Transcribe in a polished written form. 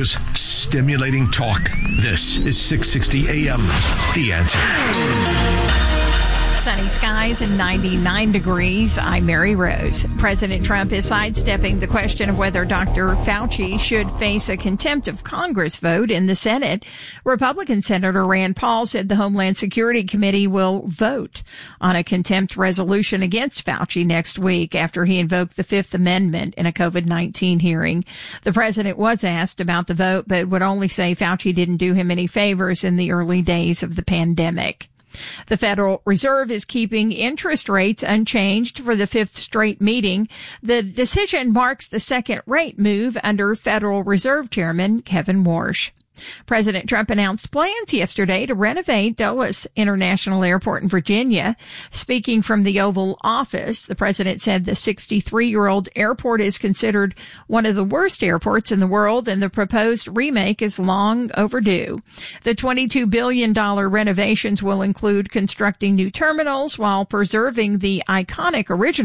Chicago's stimulating talk. This is 660 AM. The Answer. Sunny skies and 99 degrees. I'm Mary Rose. President Trump is sidestepping the question of whether Dr. Fauci should face a contempt of Congress vote in the Senate. Republican Senator Rand Paul said the Homeland Security Committee will vote on a contempt resolution against Fauci next week after he invoked the Fifth Amendment in a COVID-19 hearing. The president was asked about the vote, but would only say Fauci didn't do him any favors in the early days of the pandemic. The Federal Reserve is keeping interest rates unchanged for the fifth straight meeting. The decision marks the second rate move under Federal Reserve Chairman Kevin Warsh. President Trump announced plans yesterday to renovate Dulles International Airport in Virginia. Speaking from the Oval Office, the president said the 63-year-old airport is considered one of the worst airports in the world, and the proposed remake is long overdue. The $22 billion renovations will include constructing new terminals while preserving the iconic original